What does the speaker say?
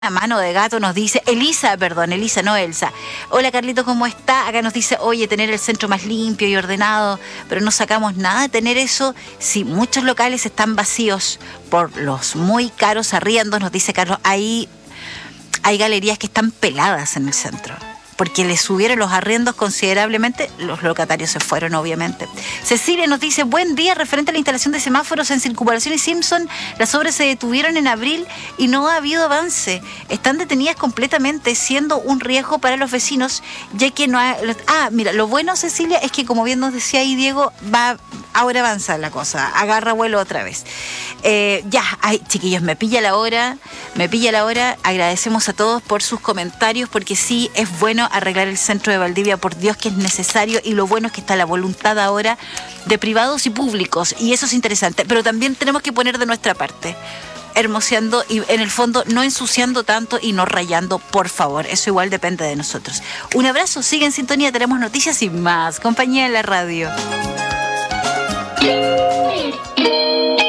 Mano de gato nos dice, Elisa, no Elsa. Hola Carlito, ¿cómo está? Acá nos dice, oye, tener el centro más limpio y ordenado, pero no sacamos nada de tener eso si muchos locales están vacíos por los muy caros arriendos, nos dice Carlos. Ahí hay galerías que están peladas en el centro, porque les subieron los arriendos considerablemente, los locatarios se fueron obviamente. Cecilia nos dice, buen día, referente a la instalación de semáforos en Circunvalación y Simpson, las obras se detuvieron en abril y no ha habido avance. Están detenidas completamente, siendo un riesgo para los vecinos, ya que no hay... mira, lo bueno, Cecilia, es que como bien nos decía ahí Diego, ahora avanza la cosa, agarra vuelo otra vez. Chiquillos, me pilla la hora, agradecemos a todos por sus comentarios, porque sí, es bueno arreglar el centro de Valdivia, por Dios que es necesario, y lo bueno es que está la voluntad ahora de privados y públicos, y eso es interesante, pero también tenemos que poner de nuestra parte, hermoseando y en el fondo no ensuciando tanto y no rayando, por favor, eso igual depende de nosotros. Un abrazo, sigue en sintonía, tenemos noticias y más compañía en la radio.